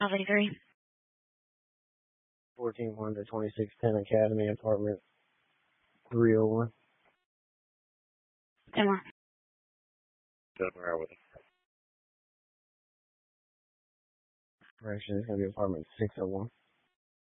33. 14-1 to 2610 Academy, apartment 301. 10 more. Correction, it's going to be apartment 601.